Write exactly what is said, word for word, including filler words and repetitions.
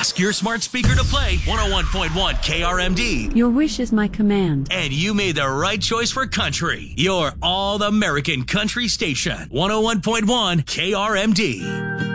Ask your smart speaker to play one oh one point one K R M D. Your wish is my command. And you made the right choice for country. Your all-American country station, one oh one point one K R M D.